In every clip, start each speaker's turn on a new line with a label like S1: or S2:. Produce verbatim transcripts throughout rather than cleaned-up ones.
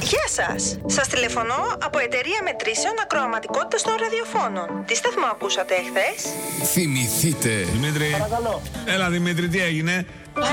S1: Γεια σας. Σας τηλεφωνώ από εταιρεία μετρήσεων ακροαματικότητας των ραδιοφώνων. Τι σταθμό ακούσατε εχθές?
S2: Θυμηθείτε.
S3: Δημήτρη.
S4: Παρακαλώ.
S3: Έλα Δημήτρη, τι έγινε?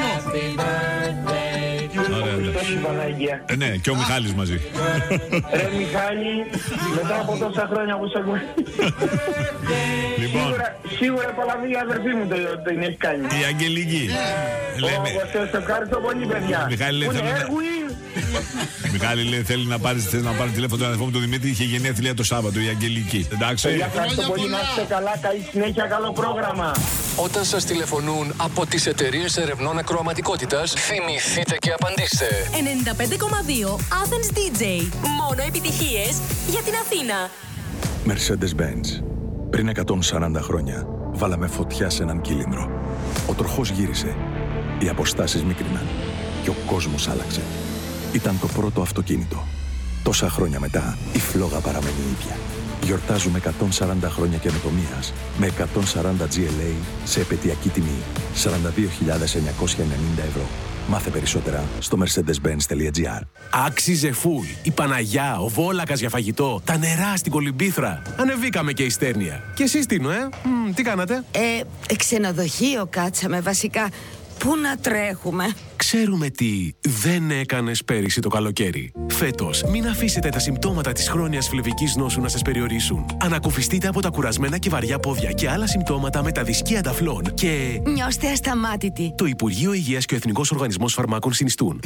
S4: Παναγία.
S3: Ε, ναι, και ο Μιχάλης μαζί.
S4: Ρε Μιχάλη, μετά από τόσα χρόνια που σε ακούω.
S3: Λοιπόν,
S4: Σίγουρα, σίγουρα παλαβή η αδερφή μου το, το την έχει κάνει.
S3: η Αγγελική. Λέμε.
S4: Ω, σε ευχαριστώ πολύ, παιδιά.
S3: Μιχάλη, λέει,
S4: Που είναι
S3: θέλω να-
S4: Έργουιν.
S3: Μιχάλη λέει θέλει να πάρει, θες να πάρει τηλέφωνο τον αδερφό μου τον Δημήτρη. Είχε γενέθλια το Σάββατο, η Αγγελική. Εντάξει.
S4: Παιδιά, ευχαριστώ πολύ, να είστε καλά, καλή συνέχεια, καλό πρόγραμμα.
S2: Όταν σας τηλεφωνούν από τις εταιρείες ερευνών ακροαματικότητας, θυμηθείτε και απαντήστε.
S5: ενενήντα πέντε κόμμα δύο Athens ντι τζέι. Μόνο επιτυχίες για την Αθήνα.
S6: Mercedes-Benz. Πριν εκατόν σαράντα χρόνια, βάλαμε φωτιά σε έναν κύλινδρο. Ο τροχός γύρισε, οι αποστάσεις μίκριναν και ο κόσμος άλλαξε. Ήταν το πρώτο αυτοκίνητο. Τόσα χρόνια μετά, η φλόγα παραμένει η ίδια. Γιορτάζουμε εκατόν σαράντα χρόνια καινοτομίας με εκατόν σαράντα τζι ελ έι σε επαιτειακή τιμή σαράντα δύο χιλιάδες εννιακόσια ενενήντα ευρώ. Μάθε περισσότερα στο mercedes benz τελεία gr.
S7: Άξιζε φουλ. Η Παναγιά, ο Βόλακας για φαγητό, τα νερά στην Κολυμπήθρα. Ανεβήκαμε και η Στέρνια. Και εσείς Τίνο, ε? Μ, τι κάνατε?
S8: Ε, ξενοδοχείο κάτσαμε βασικά. Πού να τρέχουμε?
S7: Ξέρουμε τι δεν έκανες πέρυσι το καλοκαίρι. Φέτος, μην αφήσετε τα συμπτώματα της χρόνιας φλεβικής νόσου να σας περιορίσουν. Ανακουφιστείτε από τα κουρασμένα και βαριά πόδια και άλλα συμπτώματα με τα δισκία ταφλών και...
S8: Νιώστε ασταμάτητοι.
S7: Το Υπουργείο Υγείας και ο Εθνικός Οργανισμός Φαρμάκων συνιστούν.